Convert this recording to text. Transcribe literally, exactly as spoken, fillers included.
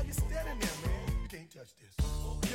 you standing there, man? You can't touch this.